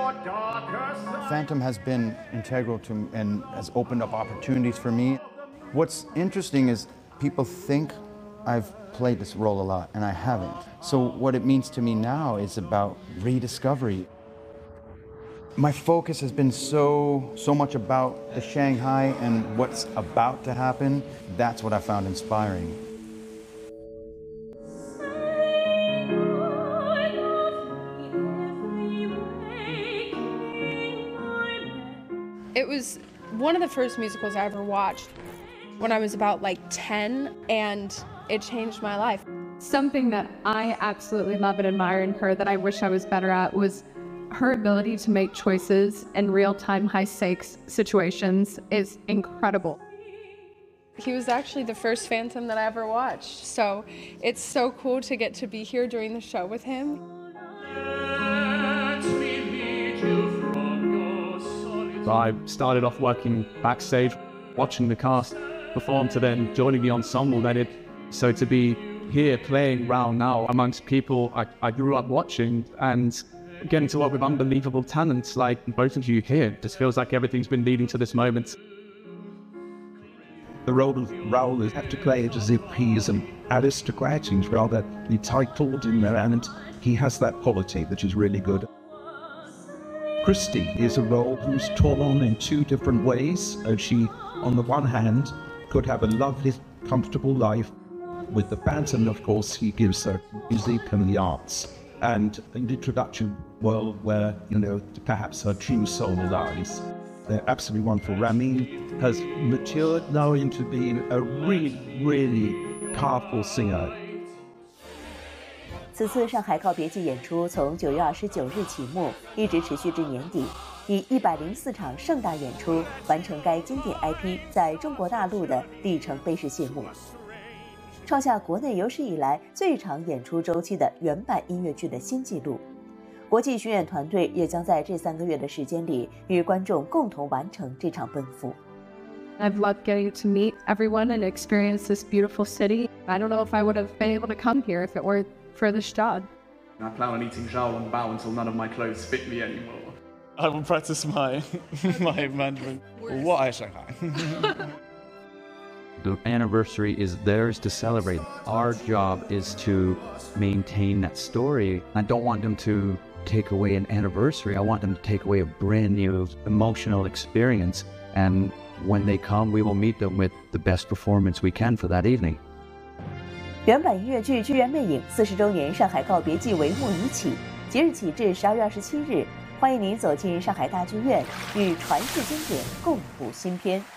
Phantom has been integral to and has opened up opportunities for me. What's interesting is people think I've played this role a lot, and I haven't. So what it means to me now is about rediscovery. My focus has been so much about the Shanghai and what's about to happen. That's what I found inspiring. It was one of the first musicals I ever watched when I was about like 10, and it changed my life. Something that I absolutely love and admire in her that I wish I was better at was her ability to make choices in real-time, high-stakes situations is incredible. He was actually the first Phantom that I ever watched, so it's so cool to get to be here during the show with him. I started off working backstage, watching the cast perform, to then joining the ensemble. So to be here playing Raoul now amongst people I grew up watching and getting to work with unbelievable talents like both of you here, just feels like everything's been leading to this moment. The role of Raoul is have to play it as if he is an aristocrat. He's rather entitled in there, and he has that quality which is really good. Christy is a role who's torn in two different ways. She, on the one hand, could have a lovely, comfortable life. With the Phantom, of course, he gives her music and the arts, and an introduction world where, you know, perhaps her true soul lies. They're absolutely wonderful. Ramin has matured now into being a really, really powerful singer. 此次上海告别季演出从9月29日启幕，一直持续至年底，以104场盛大演出完成该经典 IP 在中国大陆的里程碑式谢幕，创下国内有史以来最长演出周期的原版音乐剧的新纪录。国际巡演团队也将在这3个月的时间里与观众共同完成这场奔赴。 I've loved getting to meet everyone and experience this beautiful city. I don't know if I would have been able to come here if it weren't for this job. I plan on eating Zhao Long Bao until none of my clothes fit me anymore. I will practice my Mandarin. 我爱上海。 The anniversary is theirs to celebrate. Our job is to maintain that story. I don't want them to take away an anniversary. I want them to take away a brand new emotional experience. And when they come, we will meet them with the best performance we can for that evening. 原版音乐剧《剧院魅影》40周年上海告别季帷幕已起，即日起至12月27日，欢迎您走进上海大剧院，与传世经典共谱新篇。